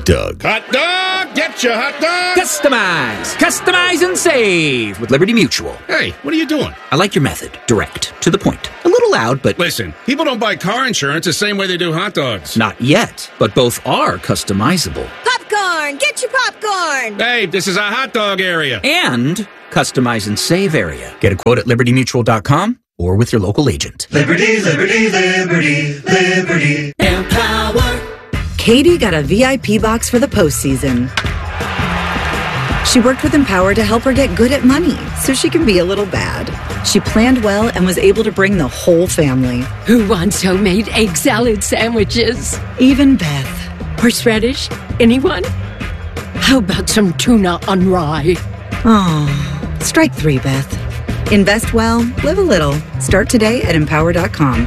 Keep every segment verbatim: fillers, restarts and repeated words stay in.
hot dog. Hot dog! Get your hot dog! Customize! Customize and save with Liberty Mutual. Hey, what are you doing? I like your method. Direct. To the point. A little loud, but... Listen, people don't buy car insurance the same way they do hot dogs. Not yet, but both are customizable. Popcorn! Get your popcorn! Hey, this is a hot dog area. And customize and save area. Get a quote at liberty mutual dot com or with your local agent. Liberty, liberty, liberty, liberty. Empower. Katie got a V I P box for the postseason. She worked with Empower to help her get good at money so she can be a little bad. She planned well and was able to bring the whole family. Who wants homemade egg salad sandwiches? Even Beth. Horseradish? Anyone? How about some tuna on rye? Oh, strike three, Beth. Invest well, live a little. Start today at empower dot com.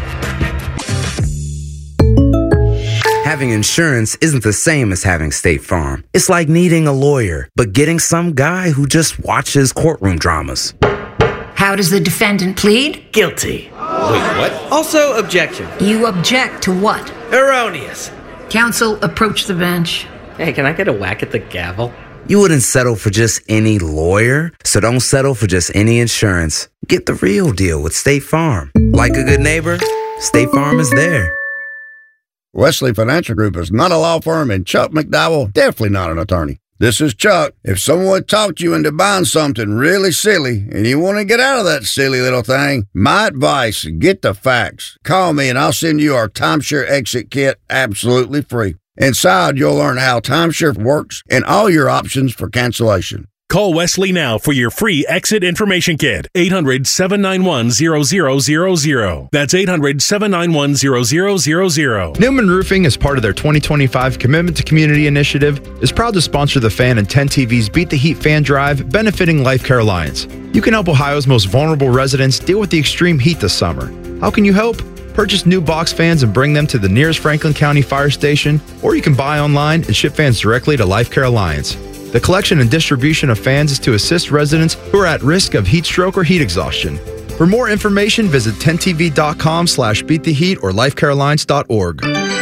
Having insurance isn't the same as having State Farm. It's like needing a lawyer, but getting some guy who just watches courtroom dramas. How does the defendant plead? Guilty. Wait, what? Also, objection. You object to what? Erroneous. Counsel, approach the bench. Hey, can I get a whack at the gavel? You wouldn't settle for just any lawyer, so don't settle for just any insurance. Get the real deal with State Farm. Like a good neighbor, State Farm is there. Wesley Financial Group is not a law firm, and Chuck McDowell definitely not an attorney. This is Chuck. If someone talked you into buying something really silly and you want to get out of that silly little thing, my advice, get the facts. Call me and I'll send you our timeshare exit kit absolutely free. Inside, you'll learn how timeshare works and all your options for cancellation. Call Wesley now for your free exit information kit. eight hundred, seven nine one, zero zero zero zero. That's eight hundred, seven nine one, zero zero zero zero. Newman Roofing, as part of their twenty twenty-five Commitment to Community initiative, is proud to sponsor the Fan and ten T V's Beat the Heat Fan Drive, benefiting Life Care Alliance. You can help Ohio's most vulnerable residents deal with the extreme heat this summer. How can you help? Purchase new box fans and bring them to the nearest Franklin County Fire Station, or you can buy online and ship fans directly to Life Care Alliance. The collection and distribution of fans is to assist residents who are at risk of heat stroke or heat exhaustion. For more information, visit ten T V dot com slash beat the heat or life care alliance dot org.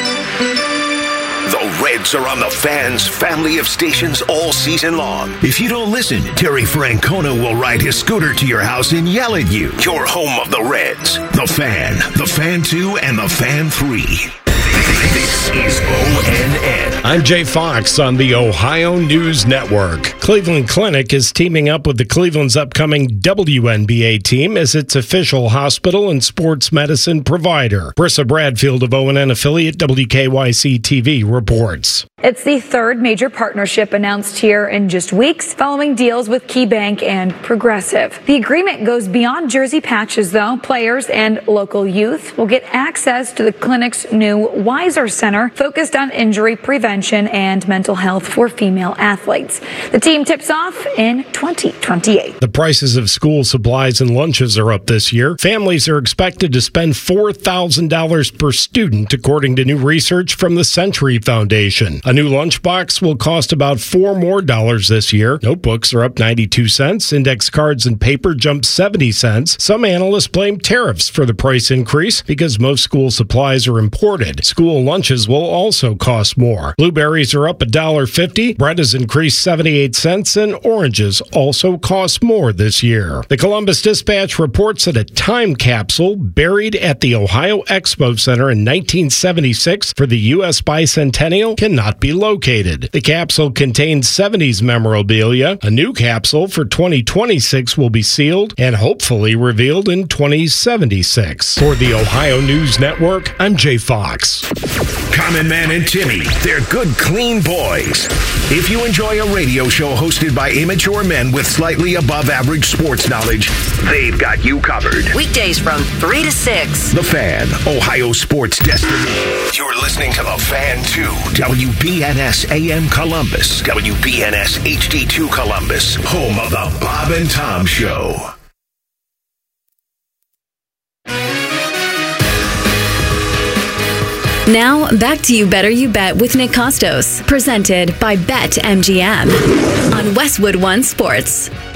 The Reds are on the Fan's family of stations all season long. If you don't listen, Terry Francona will ride his scooter to your house and yell at you. You're home of the Reds, the Fan, the Fan two, and the Fan three. This is O N N. I'm Jay Fox on the Ohio News Network. Cleveland Clinic is teaming up with the Cleveland's upcoming W N B A team as its official hospital and sports medicine provider. Brissa Bradfield of O N N affiliate W K Y C T V reports. It's the third major partnership announced here in just weeks, following deals with KeyBank and Progressive. The agreement goes beyond jersey patches, though. Players and local youth will get access to the clinic's new Weiser Center, focused on injury prevention and mental health for female athletes. The team tips off in twenty twenty-eight. The prices of school supplies and lunches are up this year. Families are expected to spend four thousand dollars per student, according to new research from the Century Foundation. A new lunchbox will cost about four more dollars this year. Notebooks are up ninety-two cents. Index cards and paper jumped seventy cents. Some analysts blame tariffs for the price increase because most school supplies are imported. School lunches will also cost more. Blueberries are up one dollar fifty. Bread has increased seventy-eight cents, and oranges also cost more this year. The Columbus Dispatch reports that a time capsule buried at the Ohio Expo Center in nineteen seventy-six for the U S bicentennial cannot be located. The capsule contains seventies memorabilia. A new capsule for twenty twenty-six will be sealed and hopefully revealed in twenty seventy-six. For the Ohio News Network, I'm Jay Fox. Common Man and Timmy, they're good, clean boys. If you enjoy a radio show hosted by immature men with slightly above average sports knowledge, they've got you covered. Weekdays from three to six. The Fan, Ohio sports destination. You're listening to The Fan two, W B N S A M Columbus, W B N S H D two Columbus, home of the Bob and Tom Show. Now, back to You Better You Bet with Nick Costos, presented by Bet M G M on Westwood One Sports.